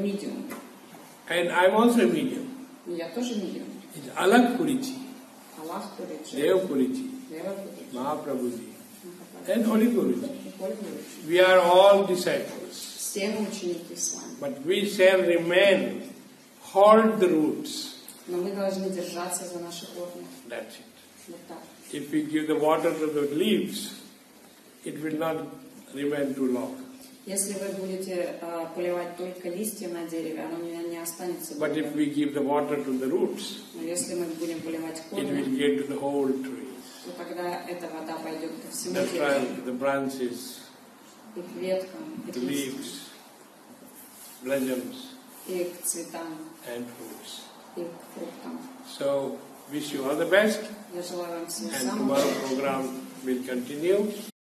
medium. And I'm also a medium. Я тоже medium. It's Alak Puriji, Аллах Пуричи, Dev Puriji, Дева Пуричи, Mahaprabhuji, and Holy Guruji. Поль Гуричи. We are all disciples. Все мы ученики с вами. But we shall remain, hold the roots. Но мы должны держаться за наши корни. That's it. Вот так. If we give the water to the leaves, it will not remain too long. Если вы будете поливать только листья на дереве, оно не останется. But if we give the water to the roots, Но если мы будем поливать it корни, will get to the whole tree. то тогда эта вода пойдет ко всему That's дереву, why the branches, и к веткам, и к the листьям, leaves, blossoms, и к цветам, and fruits. и к фруктам. So, wish you all the best, Я желаю вам всего and самого tomorrow лучшего. program will continue.